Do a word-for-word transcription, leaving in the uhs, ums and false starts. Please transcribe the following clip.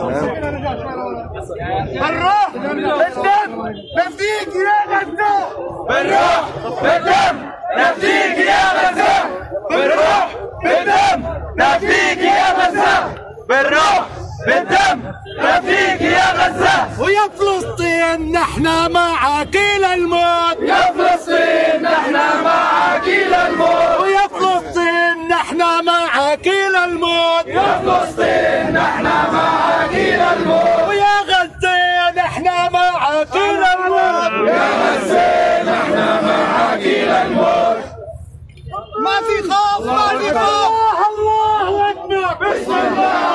بالروح بالدم نفديك يا غزة. بالروح بالدم نفديك يا غزة. بالروح بالدم نفديك يا غزة. بالروح بالدم نفديك يا غزة. ويا فلسطين نحن معك إلى الموت. يا فلسطين نحن معك إلى الموت. ويا فلسطين نحن معك إلى الموت. يا فلسطين نحن معك إلى الموت. ويا غزة نحن معك إلى الموت. يا غزة نحن معك إلى الموت. ما في خوف ما في خوف. الله أكبر. بسم الله